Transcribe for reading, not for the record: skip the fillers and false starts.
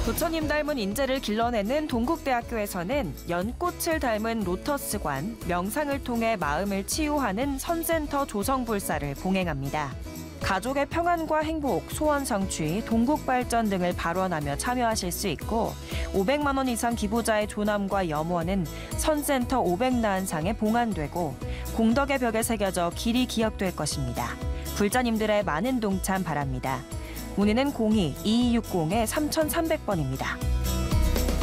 부처님 닮은 인재를 길러내는 동국대학교에서는 연꽃을 닮은 로터스관, 명상을 통해 마음을 치유하는 선센터 조성불사를 봉행합니다. 가족의 평안과 행복, 소원 성취, 동국 발전 등을 발언하며 참여하실 수 있고 500만 원 이상 기부자의 조남과 염원은 선센터 500나은상에 봉안되고 공덕의 벽에 새겨져 길이 기억될 것입니다. 불자님들의 많은 동참 바랍니다. 문의는 02-2260-3300번입니다.